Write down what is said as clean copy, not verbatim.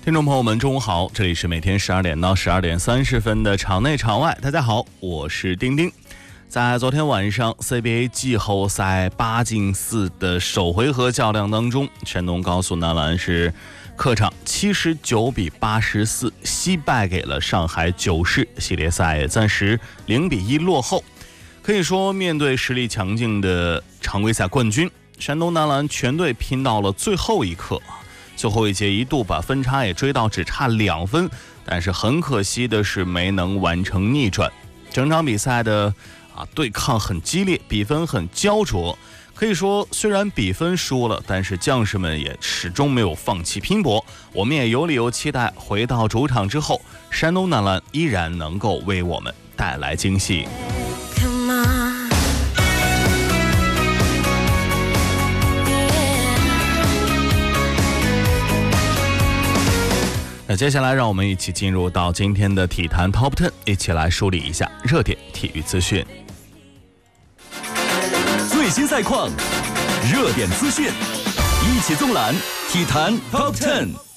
听众朋友们，中午好，这里是每天12点到12点30分的场内场外。大家好，我是丁丁。在昨天晚上 CBA 季后赛8进4的首回合较量当中，山东高速男篮是客场79比84惜败给了上海九市，系列赛也暂时0比1落后。可以说，面对实力强劲的常规赛冠军，山东男篮全队拼到了最后一刻。最后一节一度把分差也追到只差2分，但是很可惜的是没能完成逆转。整场比赛的对抗很激烈，比分很焦灼。可以说，虽然比分输了，但是将士们也始终没有放弃拼搏。我们也有理由期待回到主场之后，山东男篮依然能够为我们带来惊喜。那接下来让我们一起进入到今天的体坛 Top 10， 一起来梳理一下热点体育资讯。 最新赛况，热点资讯，一起纵览体坛 Top 10。